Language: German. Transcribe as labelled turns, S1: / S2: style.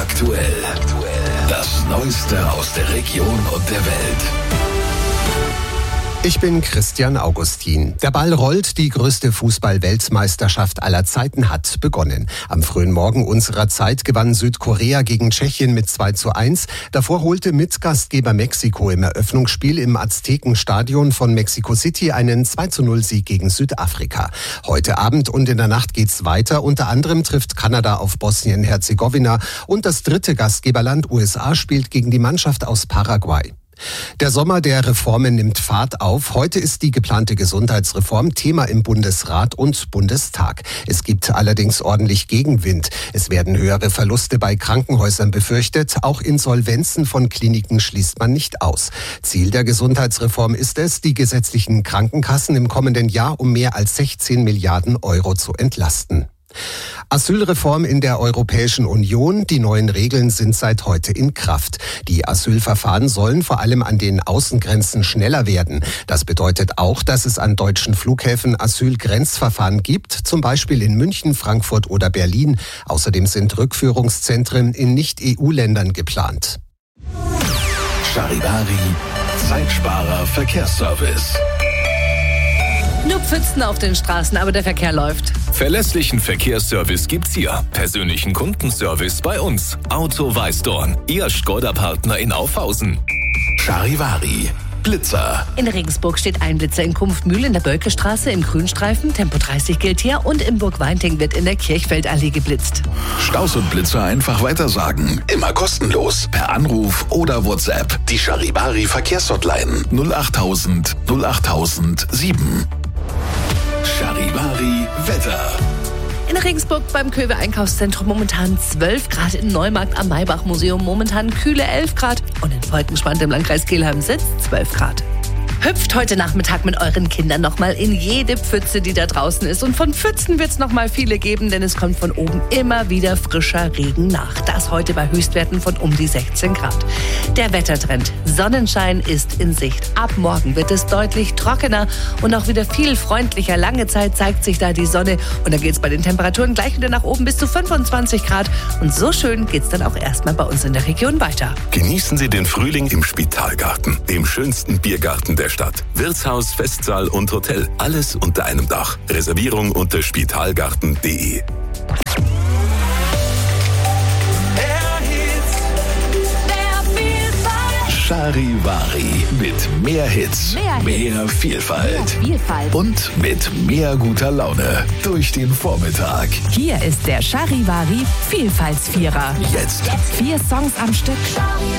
S1: aktuell. Das Neueste aus der Region und der Welt.
S2: Ich bin Christian Augustin. Der Ball rollt, die größte Fußball-Weltmeisterschaft aller Zeiten hat begonnen. Am frühen Morgen unserer Zeit gewann Südkorea gegen Tschechien mit 2:1. Davor holte Mitgastgeber Mexiko im Eröffnungsspiel im Aztekenstadion von Mexico City einen 2:0-Sieg gegen Südafrika. Heute Abend und in der Nacht geht's weiter. Unter anderem trifft Kanada auf Bosnien-Herzegowina und das dritte Gastgeberland USA spielt gegen die Mannschaft aus Paraguay. Der Sommer der Reformen nimmt Fahrt auf. Heute ist die geplante Gesundheitsreform Thema im Bundesrat und Bundestag. Es gibt allerdings ordentlich Gegenwind. Es werden höhere Verluste bei Krankenhäusern befürchtet. Auch Insolvenzen von Kliniken schließt man nicht aus. Ziel der Gesundheitsreform ist es, die gesetzlichen Krankenkassen im kommenden Jahr um mehr als 16 Milliarden Euro zu entlasten. Asylreform in der Europäischen Union. Die neuen Regeln sind seit heute in Kraft. Die Asylverfahren sollen vor allem an den Außengrenzen schneller werden. Das bedeutet auch, dass es an deutschen Flughäfen Asylgrenzverfahren gibt, zum Beispiel in München, Frankfurt oder Berlin. Außerdem sind Rückführungszentren in Nicht-EU-Ländern geplant.
S1: Charivari, Zeitsparer Verkehrsservice.
S3: Nur Pfützen auf den Straßen, aber der Verkehr läuft.
S4: Verlässlichen Verkehrsservice gibt's hier. Persönlichen Kundenservice bei uns. Auto Weißdorn, Ihr Škoda-Partner in Aufhausen.
S1: Charivari, Blitzer.
S3: In Regensburg steht ein Blitzer in Kumpfmühl in der Bölkestraße im Grünstreifen. Tempo 30 gilt hier und in Burgweinting wird in der Kirchfeldallee geblitzt.
S1: Staus und Blitzer einfach weitersagen. Immer kostenlos. Per Anruf oder WhatsApp. Die Charivari Verkehrshotline 08000 08007. Charivari Wetter.
S3: In Regensburg beim Köwe Einkaufszentrum momentan 12 Grad, in Neumarkt am Maybach-Museum momentan kühle 11 Grad und in Volkenspandt im Landkreis Kelheim sitzt 12 Grad. Hüpft heute Nachmittag mit euren Kindern nochmal in jede Pfütze, die da draußen ist. Und von Pfützen wird es nochmal viele geben, denn es kommt von oben immer wieder frischer Regen nach. Das heute bei Höchstwerten von um die 16 Grad. Der Wettertrend. Sonnenschein ist in Sicht. Ab morgen wird es deutlich trockener und auch wieder viel freundlicher. Lange Zeit zeigt sich da die Sonne und dann geht es bei den Temperaturen gleich wieder nach oben bis zu 25 Grad. Und so schön geht es dann auch erstmal bei uns in der Region weiter.
S4: Genießen Sie den Frühling im Spitalgarten, dem schönsten Biergarten der Stadt. Wirtshaus, Festsaal und Hotel, alles unter einem Dach. Reservierung unter spitalgarten.de.
S1: Charivari mit mehr Hits, mehr Vielfalt und mit mehr guter Laune durch den Vormittag.
S5: Hier ist der Charivari Vielfaltsvierer.
S1: Jetzt
S5: 4 Songs am Stück.